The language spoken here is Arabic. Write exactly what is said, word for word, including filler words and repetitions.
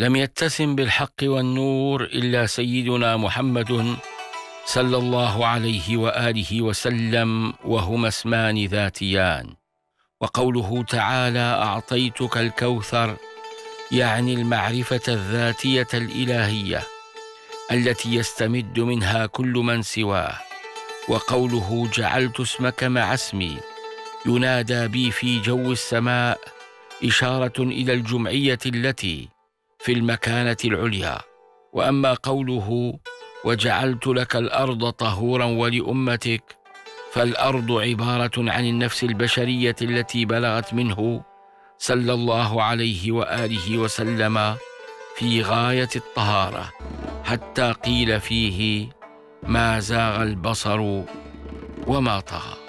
لم يتسم بالحق والنور إلا سيدنا محمد صلى الله عليه وآله وسلم، وهما اسمان ذاتيان. وقوله تعالى: أعطيتك الكوثر، يعني المعرفة الذاتية الإلهية التي يستمد منها كل من سواه. وقوله: جعلت اسمك مع اسمي، ينادى بي في جو السماء، إشارة إلى الجمعية التي في المكانة العليا. وأما قوله: وجعلت لك الأرض طهورا ولأمتك، فالأرض عبارة عن النفس البشرية التي بلغت منه صلى الله عليه وآله وسلم في غاية الطهارة، حتى قيل فيه: ما زاغ البصر وما طغى.